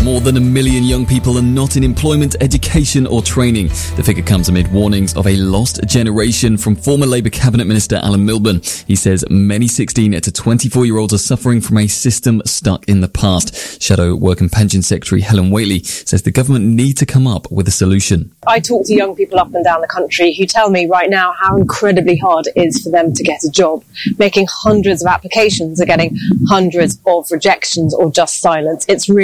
More than 1 million young people are not in employment, education or training. The figure comes amid warnings of a lost generation from former Labour Cabinet Minister Alan Milburn. He says many 16 to 24-year-olds are suffering from a system stuck in the past. Shadow Work and Pension Secretary Helen Whately says the government need to come up with a solution. I talk to young people up and down the country who tell me right now how incredibly hard it is for them to get a job. Making hundreds of applications are getting hundreds of rejections or just silence. It's really